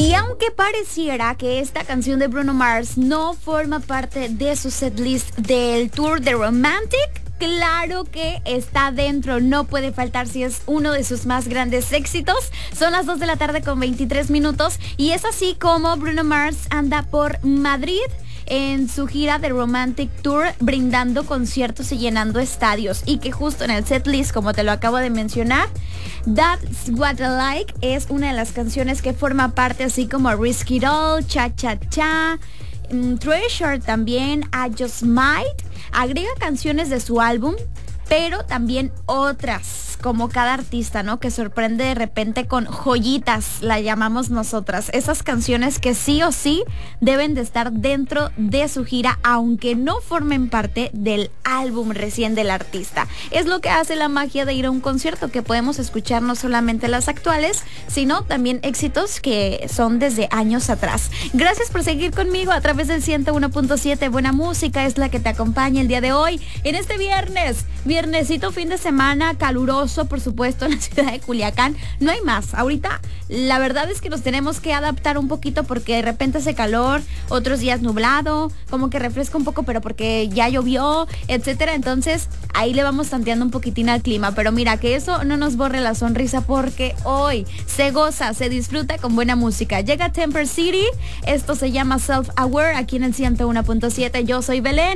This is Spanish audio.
Y aunque pareciera que esta canción de Bruno Mars no forma parte de su setlist del tour de Romantic, claro que está dentro, no puede faltar si es uno de sus más grandes éxitos. Son las 2 de la tarde con 23 minutos y es así como Bruno Mars anda por Madrid en su gira de Romantic Tour, brindando conciertos y llenando estadios, y que justo en el setlist, como te lo acabo de mencionar, That's What I Like es una de las canciones que forma parte, así como Risk It All, Cha Cha Cha, Treasure también, I Just Might. Agrega canciones de su álbum, pero también otras, como cada artista, ¿no? Que sorprende de repente con joyitas, la llamamos nosotras. Esas canciones que sí o sí deben de estar dentro de su gira, aunque no formen parte del álbum recién del artista. Es lo que hace la magia de ir a un concierto, que podemos escuchar no solamente las actuales, sino también éxitos que son desde años atrás. Gracias por seguir conmigo a través del 101.7. Buena música es la que te acompaña el día de hoy, en este viernesito, fin de semana caluroso, por supuesto, en la ciudad de Culiacán. No hay más. Ahorita la verdad es que nos tenemos que adaptar un poquito, porque de repente hace calor, otros días nublado, como que refresca un poco, pero porque ya llovió, etcétera. Entonces ahí le vamos tanteando un poquitín al clima, pero mira, que eso no nos borre la sonrisa, porque hoy se goza, se disfruta con buena música. Llega Temper City, esto se llama Self Aware, aquí en el 101.7. Yo soy Belén.